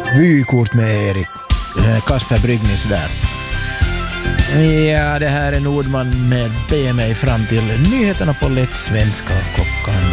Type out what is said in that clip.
vykort med Erik Kasper Brygnis där. Ja, det här är Nordman med Be mig fram till nyheterna på lätt svenska klockan